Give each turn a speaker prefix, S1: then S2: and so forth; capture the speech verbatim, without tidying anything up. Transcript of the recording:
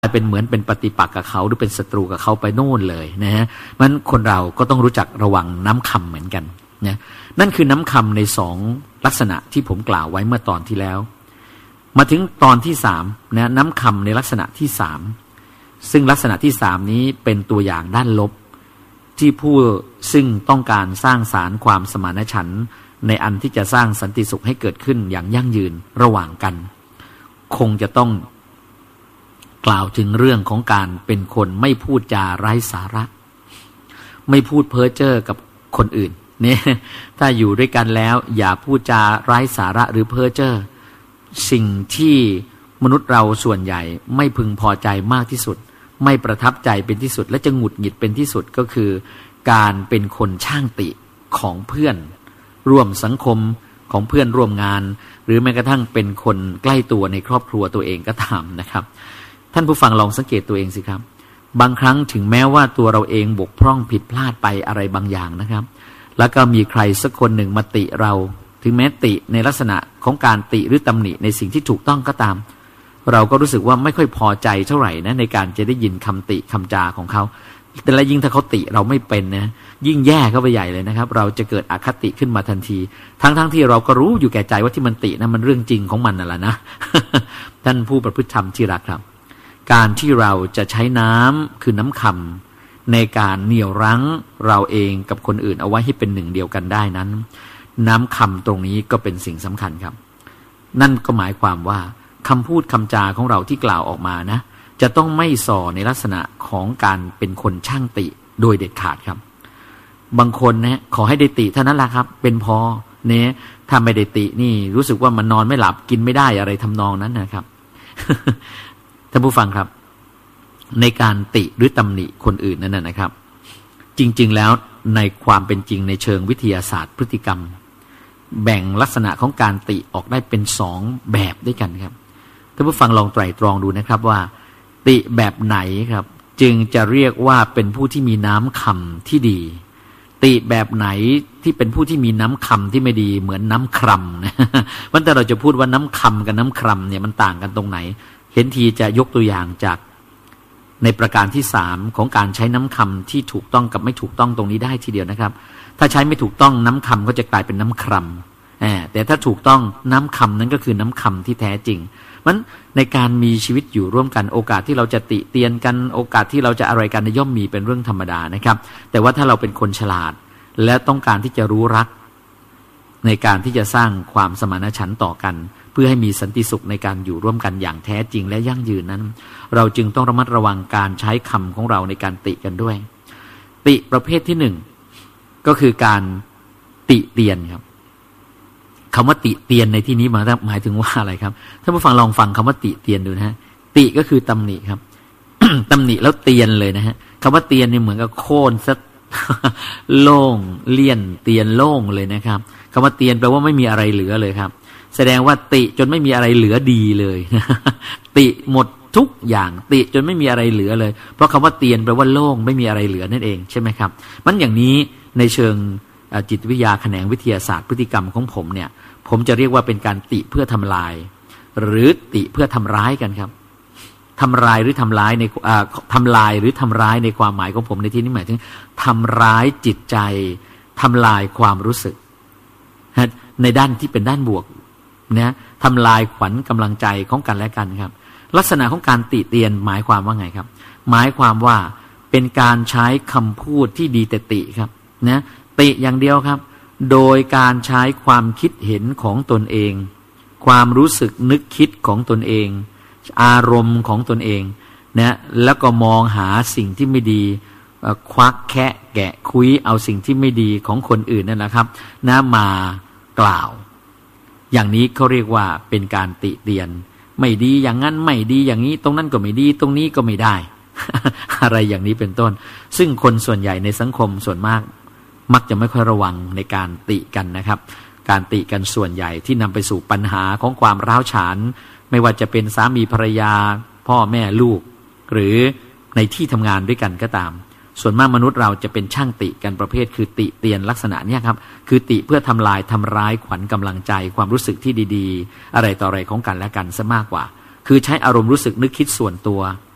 S1: เป็นเหมือนเป็นปฏิปักษ์กับเขาหรือเป็นศัตรูกับเขาไปโน่นเลยนะฮะมันคนเราก็ต้องรู้จักระวังน้ำคำเหมือนกันนะนั่นคือน้ำคำในสองลักษณะที่ผมกล่าวไว้เมื่อตอนที่แล้วมาถึงตอนที่สามนะน้ำคำในลักษณะที่สามซึ่งลักษณะที่สามนี้เป็นตัวอย่างด้านลบที่ผู้ซึ่งต้องการสร้างสารความสมานฉันท์ในอันที่จะสร้างสันติสุขให้เกิดขึ้นอย่างยั่งยืนระหว่างกันคงจะต้องกล่าวถึงเรื่องของการเป็นคนไม่พูดจาไร้สาระไม่พูดเพ้อเจ้อกับคนอื่นเนี่ยถ้าอยู่ด้วยกันแล้วอย่าพูดจาไร้สาระหรือเพ้อเจ้อสิ่งที่มนุษย์เราส่วนใหญ่ไม่พึงพอใจมากที่สุดไม่ประทับใจเป็นที่สุดและจะหงุดหงิดเป็นที่สุดก็คือการเป็นคนช่างติของเพื่อนร่วมสังคมของเพื่อนร่วมงานหรือแม้กระทั่งเป็นคนใกล้ตัวในครอบครัวตัวเองก็ตามนะครับท่านผู้ฟังลองสังเกตตัวเองสิครับบางครั้งถึงแม้ว่าตัวเราเองบกพร่องผิดพลาดไปอะไรบางอย่างนะครับแล้วก็มีใครสักคนหนึ่งมาติเราถึงแม้ติในลักษณะของการติหรือตำหนิในสิ่งที่ถูกต้องก็ตามเราก็รู้สึกว่าไม่ค่อยพอใจเท่าไหร่นะในการจะได้ยินคำติคำจาของเขาแต่ละยิ่งถ้าเขาติเราไม่เป็นนะยิ่งแย่เข้าไปใหญ่เลยนะครับเราจะเกิดอคติขึ้นมาทันทีทั้งๆ ท, ที่เราก็รู้อยู่แก่ใจว่าที่มันตินะมันเรื่องจริงของมันนั่นแหละนะ ท่านผู้ประพฤติธรรมที่รักครับการที่เราจะใช้น้ำคือน้ำคำในการเหนี่ยวรั้งเราเองกับคนอื่นเอาไว้ให้เป็นหนึ่งเดียวกันได้นั้นน้ำคำตรงนี้ก็เป็นสิ่งสำคัญครับนั่นก็หมายความว่าคำพูดคำจาของเราที่กล่าวออกมานะจะต้องไม่ส่อในลักษณะของการเป็นคนช่างติโดยเด็ดขาดครับบางคนนะขอให้ได้ติเท่านั้นแหละครับเป็นพอเนี่ยถ้าไม่ได้ตินี่รู้สึกว่ามันนอนไม่หลับกินไม่ได้อะไรทำนองนั้นนะครับ ท่านผู้ฟังครับในการติหรือตำหนิคนอื่นนั่นนะครับจริงๆแล้วในความเป็นจริงในเชิงวิทยาศาสตร์พฤติกรรมแบ่งลักษณะของการติออกได้เป็นสองแบบด้วยกันครับท่านผู้ฟังลองไตร่ตรองดูนะครับว่าติแบบไหนครับจึงจะเรียกว่าเป็นผู้ที่มีน้ำคำที่ดีติแบบไหนที่เป็นผู้ที่มีน้ำคำที่ไม่ดีเหมือนน้ำคร่ำนะวันแต่เราจะพูดว่าน้ำคำกับน้ำคร่ำเนี่ยมันต่างกันตรงไหนเห็นทีจะยกตัวอย่างจากในประการที่สามของการใช้น้ำคำที่ถูกต้องกับไม่ถูกต้องตรงนี้ได้ทีเดียวนะครับถ้าใช้ไม่ถูกต้องน้ำคำก็จะกลายเป็นน้ำคร่ำแต่ถ้าถูกต้องน้ำคำนั้นก็คือน้ำคำที่แท้จริงมันในการมีชีวิตอยู่ร่วมกันโอกาสที่เราจะติเตียนกันโอกาสที่เราจะอะไรกันย่อมมีเป็นเรื่องธรรมดานะครับแต่ว่าถ้าเราเป็นคนฉลาดและต้องการที่จะรู้รักในการที่จะสร้างความสมานฉันท์ต่อกันเพื่อให้มีสันติสุขในการอยู่ร่วมกันอย่างแท้จริงและยั่งยืนนั้นเราจึงต้องระมัดระวังการใช้คำของเราในการติกันด้วยติประเภทที่หนึ่งก็คือการติเตียนครับคำว่าติเตียนในที่นี้หมายถึงว่าอะไรครับท่านผู้ฟังลองฟังคำว่าติเตียนดูนะฮะติก็คือตำหนิครับ ตำหนิแล้วเตียนเลยนะฮะคำว่าเตียนเนี่ยเหมือนกับโค่นซะ โล่งเลี่ยนเตียนโล่งเลยนะครับคำว่าเตียนแปลว่าไม่มีอะไรเหลือเลยครับแสดงว่าติจนไม่มีอะไรเหลือดีเลย ติหมดทุกอย่างติจนไม่มีอะไรเหลือเลยเพราะคำว่าเตียนแปลว่าโล่งไม่มีอะไรเหลือนั่นเองใช่ไหมครับมันอย่างนี้ในเชิงจิตวิทยาแขนงวิทยาศาสตร์พฤติกรรมของผมเนี่ยผมจะเรียกว่าเป็นการติเพื่อทำลายหรือติเพื่อทำร้ายกันครับทำลายหรือทำร้ายในทำลายหรือทำร้ายในความหมายของผมในที่นี้หมายถึงทำร้ายจิตใจทำลายความรู้สึกในด้านที่เป็นด้านบวกนะทำลายขวัญกำลังใจของกันและกันครับลักษณะของการติเตียนหมายความว่าไงครับหมายความว่าเป็นการใช้คำพูดที่ดีแต่ติครับนะติอย่างเดียวครับโดยการใช้ความคิดเห็นของตนเองความรู้สึกนึกคิดของตนเองอารมณ์ของตนเองนะแล้วก็มองหาสิ่งที่ไม่ดีควักแคะแกะคุยเอาสิ่งที่ไม่ดีของคนอื่นนั่นแหละครับนะมากล่าวอย่างนี้เขาเรียกว่าเป็นการติเตียนไม่ดีอย่างนั้นไม่ดีอย่างนี้ตรงนั้นก็ไม่ดีตรงนี้ก็ไม่ได้ อะไรอย่างนี้เป็นต้นซึ่งคนส่วนใหญ่ในสังคมส่วนมากมักจะไม่ค่อยระวังในการติกันนะครับการติกันส่วนใหญ่ที่นำไปสู่ปัญหาของความร้าวฉานไม่ว่าจะเป็นสามีภรรยาพ่อแม่ลูกหรือในที่ทำงานด้วยกันก็ตามส่วนมากมนุษย์เราจะเป็นช่างติกันประเภทคือติเตียนลักษณะนี้ครับคือติเพื่อทำลายทำร้ายขวัญกำลังใจความรู้สึกที่ดีๆอะไรต่ออะไรของกันและกันซะมากกว่าคือใช้อารมณ์รู้สึกนึกคิดส่วนตัว